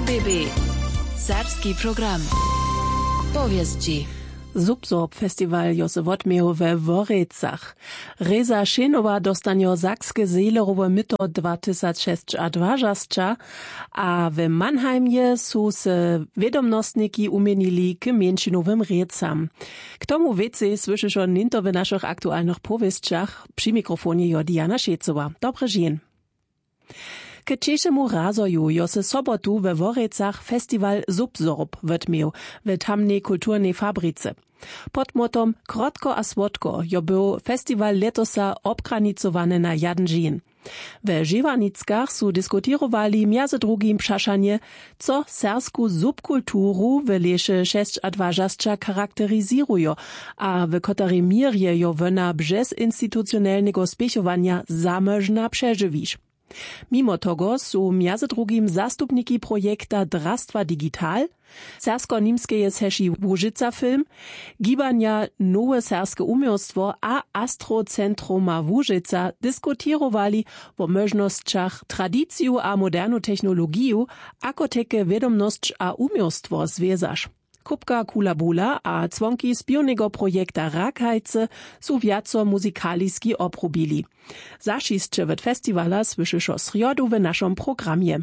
RBB Serbski program. Povijesti. Subsorb Festival jo se wotmiejo we Worecach. Reza Šenova dostanjo Sakske Seelerowe myto 2026, a w Mannheimje su se vedomnostniki umienili k mjeńšinowym recam. K tomu wiece słyszysz ninto w naszych aktualnych powieściach. Przy mikrofonie jo Diana Šecowa. Dobre dzień. K češemu razoju jo se sobotu we Worecach festiwal Subsorb wotmieł w tamnej kulturnej fabryce. Pod motom Krotko a słodko jo był festiwal letosa obgranicowany na jeden dzień. We Żywanickach su diskutirowali między drugim przaszanie, co sersku subkulturu w lesie 26 charakteryzują, a w kotarej mirje jo wona bez instytucjonalnego spiechowania zamożna przeżywisz. Mimo tego su między drugim zastupniki projekta Drastwa Digital, sersko-nimskie seši Łużyca film, gibania Nowe Serskie Umiejstwo a Astrocentruma Łużyca diskutirowali o możnościach tradyciju a modernu technologiju, ako teke wiadomność a umiejstwo związać. Kupka Kulabula a członki zbiornego projekta Rakhajce su wiaco muzykaliski oprobili. Zašisće w festivala słyszysz o sriodu w naszym programie.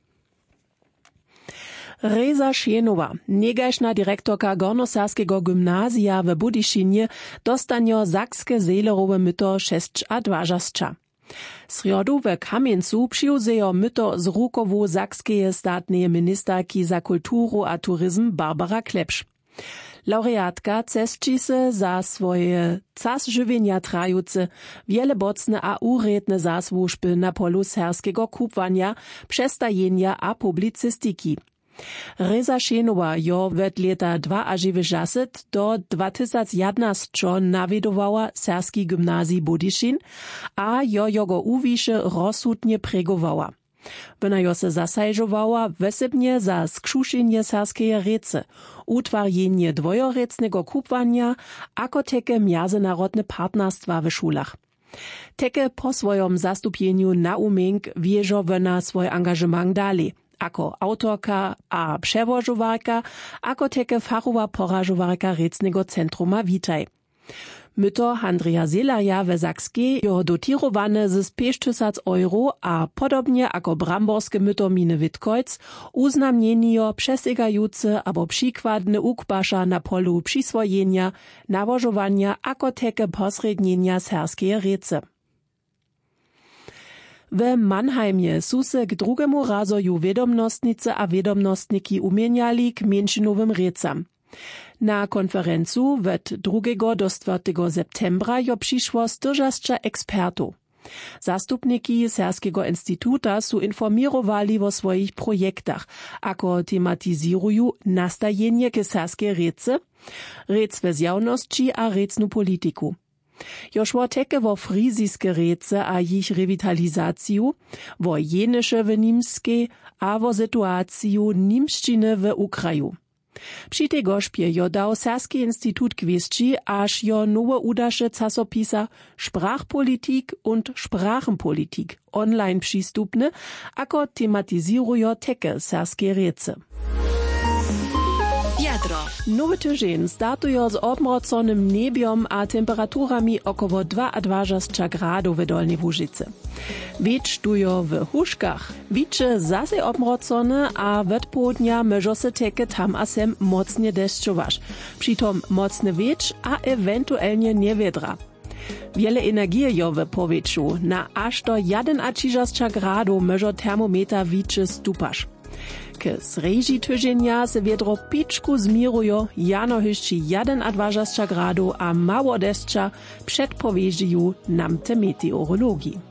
Reza Šenova, negašna direktorka Gornoserskiego gymnazja w Budyšinie, dostanjo Sakske Seelerowe myto 26. Sriodu w Kamieńcu przyjęzejo myto z rukowu sakskeje statnej ministerki za kulturu a turyzm Barbara Klepsch. Laureatka cesči se za swoje czas żywienia trajuce wiele bocne a uredne zasłużby na polu serskiego kupwania, przestajenia a publicystyki. Reza Šenova jo od leta 2020 do 2011 nawiedowała serski gymnazji Budyšin, a jo go uwisze rozsudnie pregowała. Wona jo se zasajżowała wesebnie za skrzuszenje serskeje rece, utwarjenie dwojorecnego kupwania, ako teke międzynarodne partnerstwa w szulach. Teke po swojom zastupieniu na umienk wieżo wona swój angażement dalej. Ako autorka a przewożowarka, ako teke fachowa porażowarka Recnego Centruma Witaj. Myto Andrea Selaja we Sakskiej jo dotirowane z 5000 euro, a podobnie ako bramborskie myto mine Witkojc uznamnienio przesygajuce abo przykładne ukbasza na polu przyswojenia, nawożowania, ako teke posrednienia serskie rece. W Mannheimje su se k drugemu razoju vedomnostnice a vedomnostniki umieniali k mjeńšinowym recam. Na konferencu od 2. do 4. septembra jo przyszło 100 ekspertów. Zastupniki Serskiego Instytuta su informirowali o swoich projektach, ako tematiziruju nastajenie k serskie rece, rec w zjawności a recnu politiku. Još wo teke wo friziske rece a jich revitalizaciju, wo jeneše w nimske a wo situaciju nimščine w Ukraju. Przy tej gospie jo dał Serski Institut kwieści, aż jo nowe udasze czasopisa Sprachpolitik und Sprachenpolitik online przystupne, ako tematizirujo teke serskie rece. Nowy tydzień startują z obmroconym niebiom a temperaturami około 22 gradów w Dolnej Łużyce. Wiecz tujo w Huszkach. Wicze zase obmrocone, a od południa może se teke tam a sem mocnie deszczować. Przytom mocny wiecz, a ewentualnie niewiedra. Wiele energii jo w powietrzu. Na aż do 31 gradów może termometer wicze stupasz. K sreži tydzienia se wiedro piczku zmirujo, jano hyšči 21 gradów, a mało deszcza przedpowiedziju nam te meteorologii.